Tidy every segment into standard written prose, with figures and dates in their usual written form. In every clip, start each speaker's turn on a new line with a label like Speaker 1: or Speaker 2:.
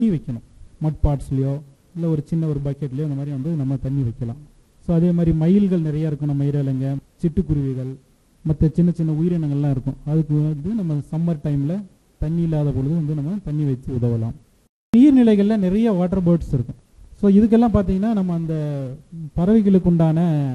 Speaker 1: தண்ணி வைக்கணும். மட் பாட்ஸ்லையோ இல்லை ஒரு சின்ன ஒரு பக்கெட்லையோ இந்த மாதிரி வந்து நம்ம தண்ணி வைக்கலாம். ஸோ அதே மாதிரி மயில்கள் நிறையா இருக்கும் நம்ம ஏரியாவிலங்க, சிட்டுக்குருவிகள், மற்ற சின்ன சின்ன உயிரினங்கள்லாம் இருக்கும். அதுக்கு வந்து நம்ம சம்மர் டைமில் தண்ணி இல்லாத பொழுது வந்து நம்ம தண்ணி வச்சு உதவலாம். நீர்நிலைகளில் நிறைய வாட்டர் பேர்ட்ஸ் இருக்கும். ஸோ இதுக்கெல்லாம் பார்த்தீங்கன்னா நம்ம அந்த பறவைகளுக்கு உண்டான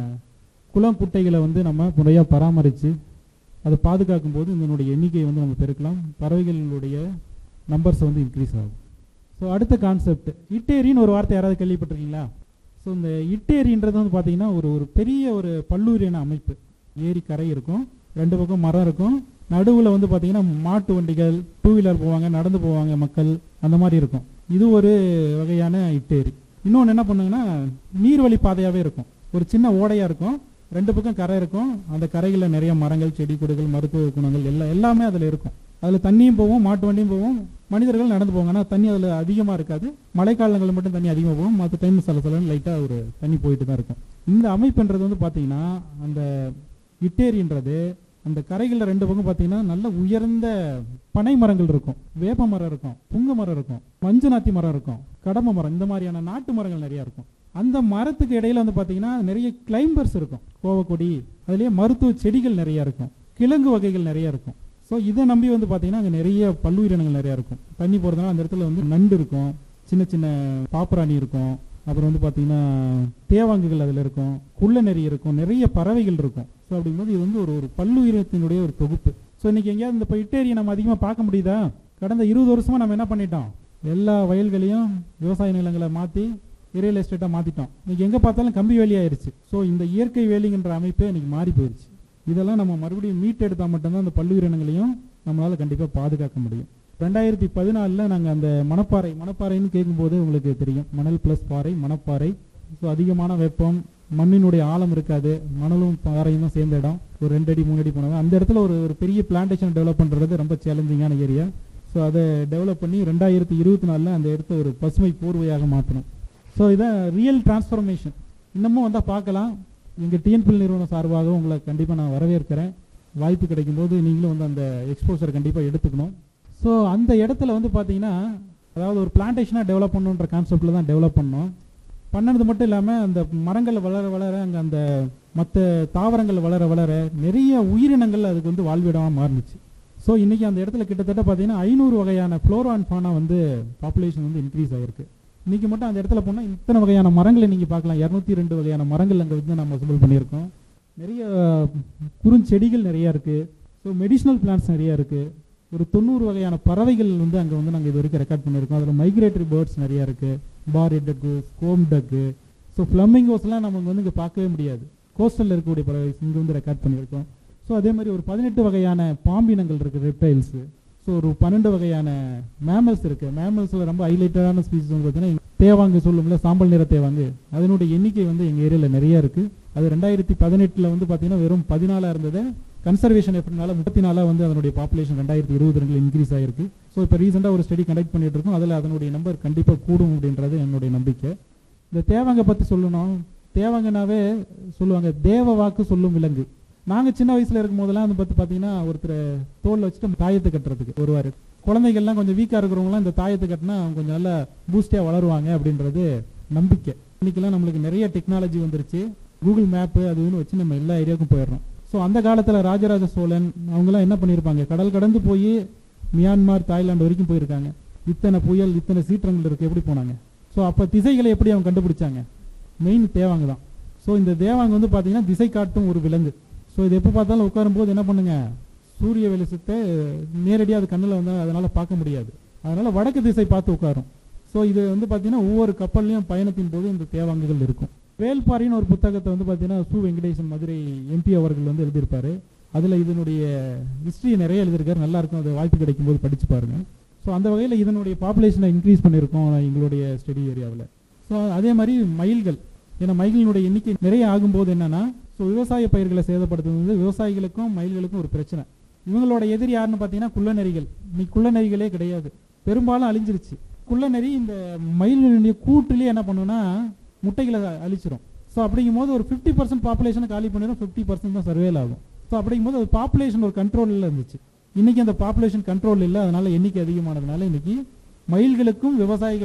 Speaker 1: குளம் குட்டைகளை வந்து நம்ம முறையாக பராமரித்து அதை பாதுகாக்கும் போது இதனுடைய எண்ணிக்கையை வந்து நம்ம பெருக்கலாம். பறவைகளுடைய நம்பர்ஸ் வந்து இன்க்ரீஸ் ஆகும். ஸோ அடுத்த கான்செப்ட் இட்டேரின்னு ஒரு வார்த்தை யாராவது கேள்விப்பட்டிருக்கீங்களா? ஸோ இந்த இட்டேரின்றது வந்து பார்த்தீங்கன்னா ஒரு பெரிய ஒரு பல்லுயிரின அமைப்பு. ஏரி கரை இருக்கும், ரெண்டு பக்கம் மரம் இருக்கும், நடுவில் வந்து பார்த்தீங்கன்னா மாட்டு வண்டிகள், டூ வீலர் போவாங்க, நடந்து போவாங்க மக்கள், அந்த மாதிரி இருக்கும். இது ஒரு வகையான இட்டேரி. இன்னொன்று என்ன பண்ணுங்கன்னா நீர்வழி பாதையாகவே இருக்கும். ஒரு சின்ன ஓடையாக இருக்கும், ரெண்டு பக்கம் கரை இருக்கும். அந்த கரைகளில் நிறைய மரங்கள், செடி கொடிகள், மருத்துவ குணங்கள் எல்லாமே அதில் இருக்கும். அதில் தண்ணியும் போகும், மாட்டு வண்டியும் போகும், மனிதர்கள் நடந்து போவாங்க. ஆனால் தண்ணி அதில் அதிகமாக இருக்காது. மழைக்காலங்களில் மட்டும் தண்ணி அதிகமாக போகும், மற்ற டைம் சலசலன்னு லைட்டாக ஒரு தண்ணி போயிட்டு தான் இருக்கும். இந்த அமைப்புன்றது வந்து பார்த்தீங்கன்னா அந்த இட்டேரின்றது அந்த கரைகளில் ரெண்டு பக்கம் பார்த்தீங்கன்னா நல்ல உயர்ந்த பனை மரங்கள் இருக்கும், வேப்ப மரம் இருக்கும், புங்க மரம் இருக்கும், மஞ்சு நாத்தி மரம் இருக்கும், கடம்ப மரம், இந்த மாதிரியான நாட்டு மரங்கள் நிறையா இருக்கும். அந்த மரத்துக்கு இடையில வந்து பார்த்தீங்கன்னா நிறைய கிளைம்பர்ஸ் இருக்கும், கோவக்கொடி, அதுலேயே மருத்துவ செடிகள் நிறையா இருக்கும், கிழங்கு வகைகள் நிறையா இருக்கும். ஸோ இதை நம்பி வந்து பார்த்தீங்கன்னா அங்கே நிறைய பல்லுயிரினங்கள் நிறையா இருக்கும். தண்ணி போகிறதுனால அந்த இடத்துல வந்து நண்டு இருக்கும், சின்ன சின்ன பாப்புராணி இருக்கும், அப்புறம் வந்து பார்த்தீங்கன்னா தேவாங்குகள் அதில் இருக்கும், குள்ளநெறி இருக்கும், நிறைய பறவைகள் இருக்கும். ஸோ அப்படிங்கும்போது இது வந்து ஒரு பல்லுயிரினத்தினுடைய ஒரு தொகுப்பு. ஸோ இன்றைக்கி எங்கேயாவது இந்த இட்டேரியை நம்ம அதிகமாக பார்க்க முடியுதா? கடந்த 20 வருஷமாக நம்ம என்ன பண்ணிட்டோம், எல்லா வயல்களையும் விவசாய நிலங்களை மாற்றி ரியல் எஸ்டேட்டாக மாற்றிட்டோம். இன்றைக்கி எங்கே பார்த்தாலும் கம்பி வேலி ஆயிடுச்சு. ஸோ இந்த இயற்கை வேலிங்கிற அமைப்பே இன்றைக்கி மாறி போயிடுச்சு. இதெல்லாம் நம்ம மறுபடியும் மீட்டெடுத்தால் மட்டும்தான் அந்த பல்லுயிரினங்களையும் நம்மளால் கண்டிப்பாக பாதுகாக்க முடியும். 2014 நாங்கள் அந்த மணப்பாறைன்னு கேட்கும்போது உங்களுக்கு தெரியும், மணல் ப்ளஸ் பாறை, மணப்பாறை. ஸோ அதிகமான வெப்பம், மண்ணினுடைய ஆழம் இருக்காது, மணலும் பாறையும் தான் சேர்ந்த இடம், ஒரு 2 அடி 3 அடி போனது. அந்த இடத்துல ஒரு பெரிய பிளான்டேஷன் டெவலப் பண்ணுறது ரொம்ப சேலஞ்சிங்கான ஏரியா. ஸோ அதை டெவலப் பண்ணி 2024 அந்த இடத்த ஒரு பசுமை போர்வையாக மாற்றணும். ஸோ இதான் ரியல் டிரான்ஸ்ஃபர்மேஷன். இன்னமும் வந்தால் பார்க்கலாம். எங்கள் டிஎன்பிஎல் நிறுவனம் சார்பாக உங்களை கண்டிப்பாக நான் வரவேற்கிறேன். வாய்ப்பு கிடைக்கும்போது நீங்களும் வந்து அந்த எக்ஸ்போசரை கண்டிப்பாக எடுத்துக்கணும். ஸோ அந்த இடத்துல வந்து பார்த்தீங்கன்னா அதாவது ஒரு பிளான்டேஷனாக டெவலப் பண்ணணுன்ற கான்செப்டில் தான் டெவலப் பண்ணோம். பண்ணது மட்டும் இல்லாமல் அந்த மரங்கள் வளர அங்கே அந்த மற்ற தாவரங்கள் வளர நிறைய உயிரினங்கள் அதுக்கு வந்து வாழ்விடமாக மாறுனுச்சு. ஸோ இன்றைக்கி அந்த இடத்துல கிட்டத்தட்ட பார்த்தீங்கன்னா 500 வகையான ஃப்ளோரா அண்ட் ஃபானா வந்து பாப்புலேஷன் வந்து இன்க்ரீஸ் ஆகிருக்கு. இன்றைக்கி மட்டும் அந்த இடத்துல போனால் இத்தனை வகையான மரங்களை நீங்கள் பார்க்கலாம். 202 வகையான மரங்கள் அங்கே வந்து நம்ம அசம்பிள் பண்ணியிருக்கோம். நிறைய குறுஞ்செடிகள் நிறையா இருக்குது. ஸோ மெடிசினல் பிளான்ட்ஸ் நிறையா இருக்குது. ஒரு 90 வகையான பறவைகள் வந்து அங்கே வந்து நாங்கள் இது வரைக்கும் ரெக்கார்ட் பண்ணியிருக்கோம். அதில் மைக்ரேட்டரி பேர்ட்ஸ் நிறையா இருக்குது, பார் டக்கு, ஸ்கோம் டக்கு. ஸோ ஃப்ளமிங்கோஸ்லாம் நமக்கு வந்து இங்கே பார்க்கவே முடியாது. கோஸ்டலில் இருக்கக்கூடிய பறவை இங்கே வந்து ரெக்கார்ட் பண்ணியிருக்கோம். ஸோ அதே மாதிரி ஒரு 18 வகையான பாம்பினங்கள் இருக்குது, ரெப்டைல்ஸு. ஸோ ஒரு 12 வகையான மேமல்ஸ் இருக்குது. மேமல்ஸில் ரொம்ப ஹைலைட்டடான ஸ்பீசிஸ் வந்து பார்த்தீங்கன்னா தேவாங்கு சொல்லும்ல, சாம்பல் நிற தேவாங்கு, அதனுடைய எண்ணிக்கை வந்து எங்கள் ஏரியாவில் நிறையா இருக்குது. அது 2018 வந்து பார்த்தீங்கன்னா வெறும் 14 இருந்தது. கன்சர்வேஷன் எஃபர்ட்னால 34 வந்து அதனுடைய பாப்புலேஷன் 2022 இன்க்ரீஸ் ஆகிருக்கு. ஸோ இப்போ ரீசெண்டாக ஒரு ஸ்டடி கண்டக்ட் பண்ணிட்டு இருக்கோம். அதில் அதனுடைய நம்பர் கண்டிப்பாக கூடும் அப்படின்றது என்னுடைய நம்பிக்கை. இந்த தேவாங்கை பற்றி சொல்லணும். தேவாங்கனாவே சொல்லுவாங்க தேவ வாக்கு சொல்லும் விலங்கு. நாங்கள் சின்ன வயசில் இருக்கும் போதெல்லாம் வந்து பார்த்தீங்கன்னா ஒருத்தர் தோளில் வச்சுட்டு தாயத்தை கட்டுறதுக்கு வருவார். குழந்தைகள்லாம் கொஞ்சம் வீக்காக இருக்கிறவங்களாம் இந்த தாயத்தை கட்டினா கொஞ்சம் நல்லா பூஸ்டியாக வளருவாங்க அப்படின்றது நம்பிக்கை. இன்றைக்கெல்லாம் நம்மளுக்கு நிறைய டெக்னாலஜி வந்துருச்சு. கூகுள் மேப்பு அது இதுன்னு வச்சு நம்ம எல்லா ஏரியாவுக்கும் போயிடுறோம். ஸோ அந்த காலத்தில் ராஜராஜ சோழன் அவங்களாம் என்ன பண்ணியிருப்பாங்க, கடல் கடந்து போய் மியான்மார், தாய்லாந்து வரைக்கும் போயிருக்காங்க. இத்தனை புயல், இத்தனை சீற்றங்கள் இருக்குது, எப்படி போனாங்க? ஸோ அப்போ திசைகளை எப்படி அவங்க கண்டுபிடிச்சாங்க? மெயின் தேவாங்க தான். ஸோ இந்த தேவாங்க வந்து பார்த்தீங்கன்னா திசை காட்டும் ஒரு விலங்கு. ஸோ இது எப்போ பார்த்தாலும் உட்காரும்போது என்ன பண்ணுங்க, சூரிய வெளிச்சத்தை நேரடியாக அது கண்ணில் வந்து அதனால் பார்க்க முடியாது. அதனால் வடக்கு திசை பார்த்து உட்காரும். ஸோ இது வந்து பார்த்தீங்கன்னா ஒவ்வொரு கப்பல்லையும் பயணத்தின் போது இந்த தேவாங்குகள் இருக்கும். வேல்பாரின்னு ஒரு புத்தகத்தை வந்து பார்த்தீங்கன்னா சு வெங்கடேசன் மதுரை எம்பி அவர்கள் வந்து எழுதியிருப்பார். அதில் இதனுடைய ஹிஸ்ட்ரி நிறைய எழுதியிருக்காரு. நல்லாயிருக்கும், அது வாய்ப்பு கிடைக்கும் போது படித்து பாருங்கள். ஸோ அந்த வகையில் இதனுடைய பாப்புலேஷனை இன்க்ரீஸ் பண்ணியிருக்கோம் எங்களுடைய ஸ்டடி ஏரியாவில். ஸோ அதே மாதிரி மயில்கள், ஏன்னா மயில்களுடைய எண்ணிக்கை நிறைய ஆகும்போது என்னென்னா, ஸோ விவசாய பயிர்களை சேதப்படுத்துறது வந்து விவசாயிகளுக்கும் மயில்களுக்கும் ஒரு பிரச்சனை. இவங்களோட எதிரி யாருன்னு பார்த்தீங்கன்னா குள்ளநரிகள். இன்னைக்கு குள்ளநரிகளே கிடையாது, பெரும்பாலும் அழிஞ்சிருச்சு. குள்ளநரி இந்த மயில்களுடைய கூட்டிலே என்ன பண்ணுன்னா முட்டைகளை அழிச்சிடும். ஸோ அப்படிங்கும்போது ஒரு 50% பாப்புலேஷனை காலி பண்ணிடும், 50% தான் சர்வேல் ஆகும். ஸோ அப்படிங்கும்போது அது பாப்புலேஷன் ஒரு கண்ட்ரோலில் இருந்துச்சு. இன்றைக்கி அந்த பாப்புலேஷன் கண்ட்ரோல் இல்லை, அதனால் எண்ணிக்கை அதிகமானதுனால இன்றைக்கி மயில்களுக்கும் விவசாயிகள்